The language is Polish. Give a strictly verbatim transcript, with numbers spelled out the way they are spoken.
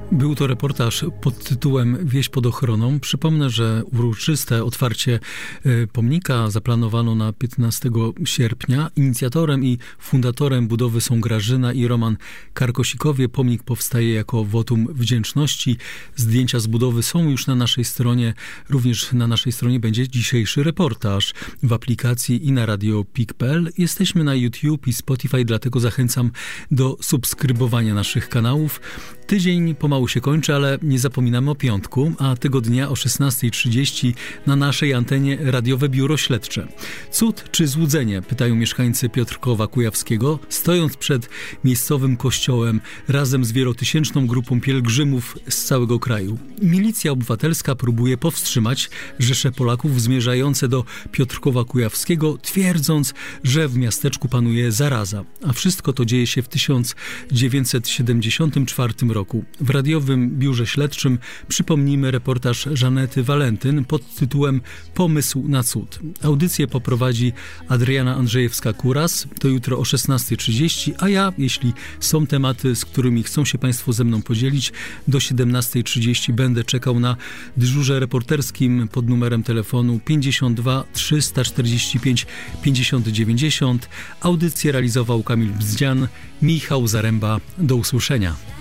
Był to reportaż pod tytułem Wieś pod ochroną. Przypomnę, że uroczyste otwarcie pomnika zaplanowano na piętnastego sierpnia. Inicjatorem i fundatorem budowy są Grażyna i Roman Karkosikowie. Pomnik powstaje jako wotum wdzięczności. Zdjęcia z budowy są już na naszej stronie. Również na naszej stronie będzie dzisiejszy reportaż w aplikacji i na radio pik kropka pe el. Jesteśmy na YouTube i Spotify, dlatego zachęcam do subskrybowania naszych kanałów. Tydzień pomału się kończy, ale nie zapominamy o piątku, a tego dnia o szesnasta trzydzieści na naszej antenie radiowe biuro śledcze. Cud czy złudzenie? Pytają mieszkańcy Piotrkowa Kujawskiego, stojąc przed miejscowym kościołem razem z wielotysięczną grupą pielgrzymów z całego kraju. Milicja obywatelska próbuje powstrzymać rzesze Polaków zmierzające do Piotrkowa Kujawskiego, twierdząc, że w miasteczku panuje zaraza. A wszystko to dzieje się w tysiąc dziewięćset siedemdziesiątym czwartym roku. W radiowym biurze śledczym przypomnimy reportaż Żanety Walentyn pod tytułem Pomysł na cud. Audycję poprowadzi Adriana Andrzejewska-Kuras. To jutro o szesnasta trzydzieści, a ja, jeśli są tematy, z którymi chcą się Państwo ze mną podzielić, do siedemnasta trzydzieści będę czekał na dyżurze reporterskim pod numerem telefonu pięćdziesiąt dwa trzysta czterdzieści pięć pięćdziesiąt dziewięćdziesiąt. Audycję realizował Kamil Bzdzian, Michał Zaręba. Do usłyszenia.